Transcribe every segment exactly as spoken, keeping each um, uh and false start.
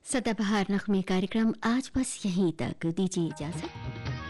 सदाबहार नगमे कार्यक्रम आज बस यहीं तक। दीजिए इजाजत।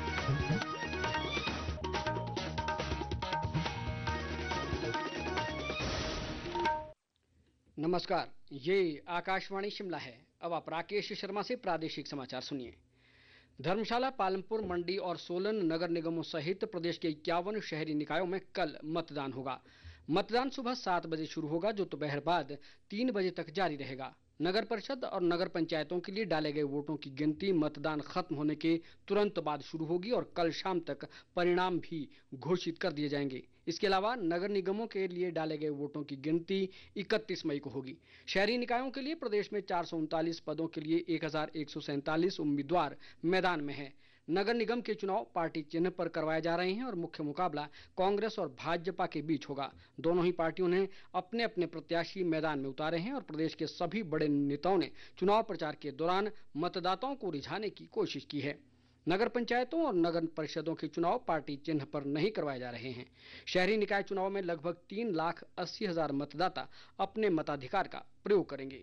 नमस्कार, ये आकाशवाणी शिमला है। अब आप राकेश शर्मा से प्रादेशिक समाचार सुनिए। धर्मशाला, पालमपुर, मंडी और सोलन नगर निगमों सहित प्रदेश के इक्यावन शहरी निकायों में कल मतदान होगा। मतदान सुबह सात बजे शुरू होगा, जो दोपहर बाद तीन बजे तक जारी रहेगा। नगर परिषद और नगर पंचायतों के लिए डाले गए वोटों की गिनती मतदान खत्म होने के तुरंत बाद शुरू होगी और कल शाम तक परिणाम भी घोषित कर दिए जाएंगे। इसके अलावा नगर निगमों के लिए डाले गए वोटों की गिनती इकतीस मई को होगी। शहरी निकायों के लिए प्रदेश में चार सौ उनतालीस पदों के लिए एक हजार एक सौ सैंतालीस उम्मीदवार मैदान में हैं। नगर निगम के चुनाव पार्टी चिन्ह पर करवाए जा रहे हैं और मुख्य मुकाबला कांग्रेस और भाजपा के बीच होगा। दोनों ही पार्टियों ने अपने अपने प्रत्याशी मैदान में उतारे हैं और प्रदेश के सभी बड़े नेताओं ने चुनाव प्रचार के दौरान मतदाताओं को रिझाने की कोशिश की है। नगर पंचायतों और नगर परिषदों के चुनाव पार्टी चिन्ह पर नहीं करवाए जा रहे हैं। शहरी निकाय चुनाव में लगभग तीन लाख अस्सी हजार मतदाता अपने मताधिकार का प्रयोग करेंगे।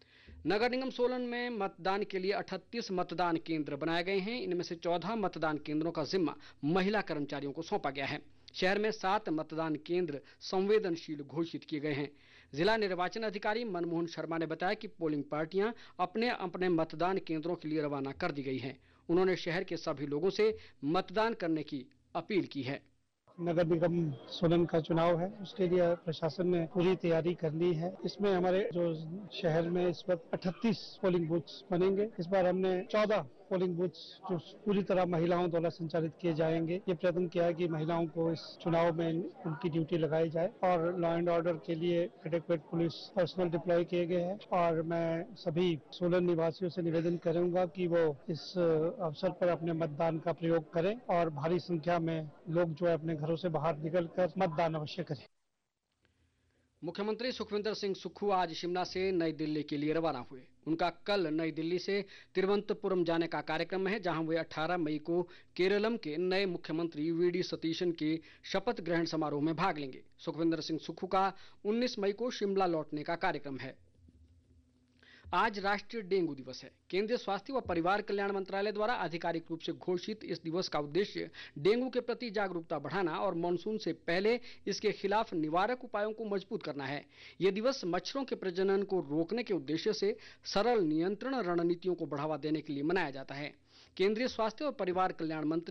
नगर निगम सोलन में मतदान के लिए अड़तीस मतदान केंद्र बनाए गए हैं। इनमें से चौदह मतदान केंद्रों का जिम्मा महिला कर्मचारियों को सौंपा गया है। शहर में सात मतदान केंद्र संवेदनशील घोषित किए गए हैं। जिला निर्वाचन अधिकारी मनमोहन शर्मा ने बताया कि पोलिंग पार्टियां अपने अपने मतदान केंद्रों के लिए रवाना कर दी गई हैं। उन्होंने शहर के सभी लोगों से मतदान करने की अपील की है। नगर निगम सोलन का चुनाव है, उसके लिए प्रशासन ने पूरी तैयारी कर ली है। इसमें हमारे जो शहर में इस वक्त अड़तीस पोलिंग बूथ्स बनेंगे। इस बार हमने चौदह पोलिंग बूथ्स जो पूरी तरह महिलाओं द्वारा संचालित किए जाएंगे। ये प्रयत्न किया है कि महिलाओं को इस चुनाव में उनकी ड्यूटी लगाई जाए और लॉ एंड ऑर्डर के लिए एडेक्वेट पुलिस पर्सनल डिप्लॉय किए गए हैं। और मैं सभी सोलन निवासियों से निवेदन करूंगा कि वो इस अवसर पर अपने मतदान का प्रयोग करें और भारी संख्या में लोग जो है अपने घरों से बाहर निकलकर मतदान अवश्य करें। मुख्यमंत्री सुखविंदर सिंह सुक्खू आज शिमला से नई दिल्ली के लिए रवाना हुए। उनका कल नई दिल्ली से तिरुवनंतपुरम जाने का कार्यक्रम है, जहां वे अठारह मई को केरलम के नए मुख्यमंत्री वी डी सतीशन के शपथ ग्रहण समारोह में भाग लेंगे। सुखविंदर सिंह सुक्खू का उन्नीस मई को शिमला लौटने का कार्यक्रम है। आज राष्ट्रीय डेंगू दिवस है। केंद्रीय स्वास्थ्य व परिवार कल्याण मंत्रालय द्वारा आधिकारिक रूप से घोषित इस दिवस का उद्देश्य डेंगू के प्रति जागरूकता बढ़ाना और मानसून से पहले इसके खिलाफ निवारक उपायों को मजबूत करना है। यह दिवस मच्छरों के प्रजनन को रोकने के उद्देश्य से सरल नियंत्रण रणनीतियों को बढ़ावा देने के लिए मनाया जाता है। केंद्रीय स्वास्थ्य और परिवार कल्याण मंत्री